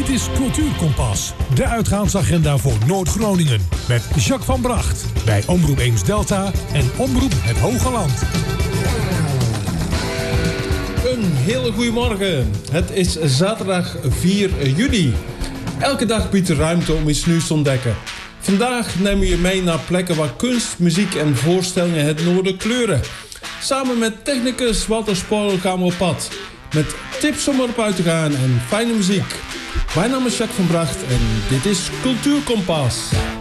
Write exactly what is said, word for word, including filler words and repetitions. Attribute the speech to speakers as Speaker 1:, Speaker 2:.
Speaker 1: Dit is Cultuurkompas, de uitgaansagenda voor Noord-Groningen. Met Jacques van Bracht bij Omroep Eems Delta en Omroep Het Hoge Land.
Speaker 2: Een hele goede morgen. Het is zaterdag vier juli. Elke dag biedt de ruimte om iets nieuws te ontdekken. Vandaag nemen we je mee naar plekken waar kunst, muziek en voorstellingen het noorden kleuren. Samen met technicus Walter Spoor gaan we op pad. Met tips om erop uit te gaan en fijne muziek. Mijn naam is Jacques van Bracht en dit is Cultuurkompas.